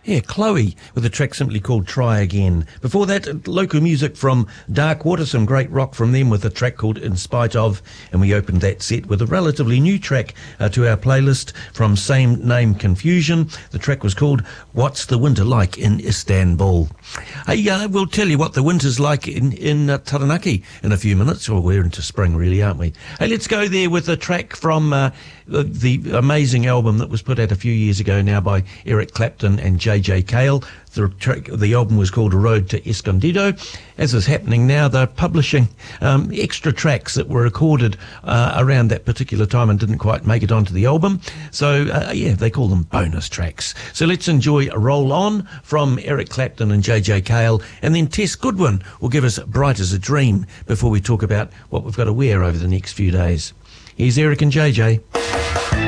Yeah, Chloe with a track simply called Try Again. Before that, local music from Darkwater, some great rock from them with a track called In Spite Of, and we opened that set with a relatively new track to our playlist from Same Name Confusion. The track was called What's the Winter Like in Istanbul. Hey, we'll tell you what the winter's like in Taranaki in a few minutes. Well, we're into spring really, aren't we? Hey, let's go there with a track from the amazing album that was put out a few years ago now by Eric Clapton and JJ Cale. The album was called A Road to Escondido. As is happening now, they're publishing extra tracks that were recorded around that particular time and didn't quite make it onto the album. So, they call them bonus tracks. So let's enjoy Roll On from Eric Clapton and JJ Cale, and then Tess Goodwin will give us Bright as a Dream before we talk about what we've got to wear over the next few days. Here's Eric and JJ.